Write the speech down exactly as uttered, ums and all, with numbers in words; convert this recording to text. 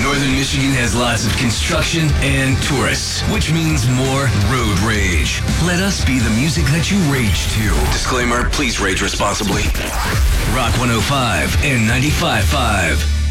Northern Michigan has lots of construction and tourists, which means more road rage. Let us be the music that you rage to. Disclaimer, please rage responsibly. Rock one oh five and ninety-five point five.